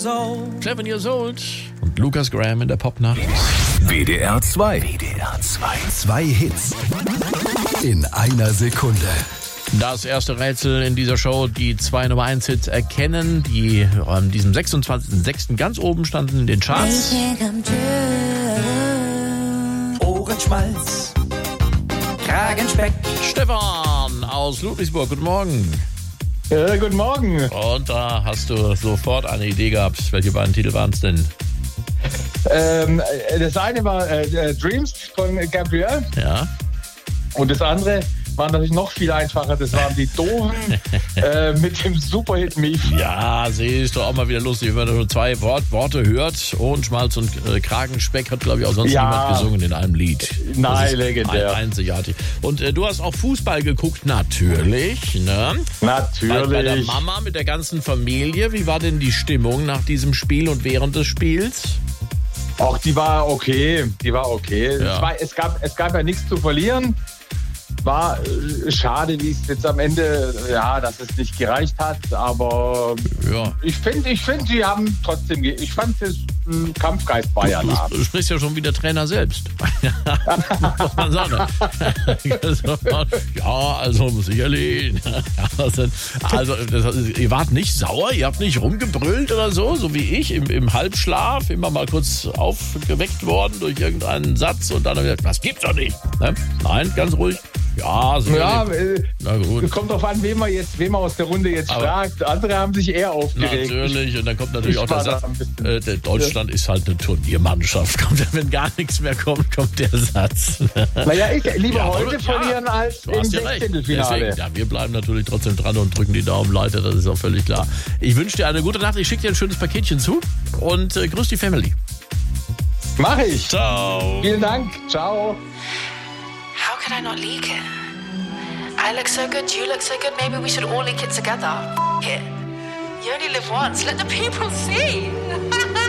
years old. 7 Years Old und Lukas Graham in der Popnacht. WDR 2. WDR 2. 2 Hits in einer Sekunde. Das erste Rätsel in dieser Show, die 2 Nummer 1 Hits erkennen, die an diesem 26.06. ganz oben standen in den Charts. Ohrenschmalz, Kragenspeck. Stefan aus Ludwigsburg, guten Morgen. Guten Morgen. Und da hast du sofort eine Idee gehabt. Welche beiden Titel waren es denn? Das eine war Dreams von Gabrielle Ja. und das andere war natürlich noch viel einfacher. Das waren die Doofen mit dem Superhit Me. Ja, siehst du, auch mal wieder lustig, wenn man nur 2 Worte hört. Ohrenschmalz und Kragenspeck hat, glaube ich, auch sonst niemand gesungen in einem Lied. Nein, legendär. Einzigartig. Und du hast auch Fußball geguckt, natürlich. Ne? Natürlich. Bei der Mama mit der ganzen Familie. Wie war denn die Stimmung nach diesem Spiel und während des Spiels? Auch die war okay. Ja. Es gab ja nichts zu verlieren. War schade, wie es jetzt am Ende, dass es nicht gereicht hat, aber Ja. ich finde, die haben trotzdem, ich fand das Kampfgeist war ja da. Du sprichst ja schon wie der Trainer selbst. Muss man sagen. Ja, also sicherlich. Also, ihr wart nicht sauer, ihr habt nicht rumgebrüllt oder so wie ich im Halbschlaf, immer mal kurz aufgeweckt worden durch irgendeinen Satz und dann gesagt, das gibt's doch nicht. Ne? Nein, ganz ruhig. Ja, so. Ja, na gut. kommt drauf an, wen man aus der Runde jetzt fragt. Andere haben sich eher aufgeregt. Natürlich, und dann kommt natürlich auch der war da Satz, ein bisschen- der Deutschland ist halt eine Turniermannschaft. Wenn gar nichts mehr kommt, kommt der Satz. Naja, ich lieber Ja, heute oder? verlieren als Du im hast ja recht. Sechzehntelfinale. Deswegen, wir bleiben natürlich trotzdem dran und drücken die Daumen weiter, das ist auch völlig klar. Ich wünsche dir eine gute Nacht, ich schicke dir ein schönes Paketchen zu und grüß die Family. Mach ich. Ciao. Vielen Dank. Ciao. How could I not leak it? I look so good, you look so good, maybe we should all leak it together. F it. You only live once, let the people see.